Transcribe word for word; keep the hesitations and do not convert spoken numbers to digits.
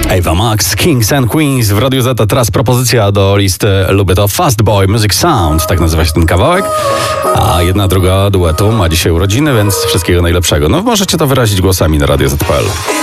Ava Max, Kings and Queens w Radiu Z. Teraz propozycja do listy Lubię to Fast Boy Music Sound, tak nazywa się ten kawałek. A jedna druga duetu ma dzisiaj urodziny, więc wszystkiego najlepszego. No możecie to wyrazić głosami na radio zet kropka pe el.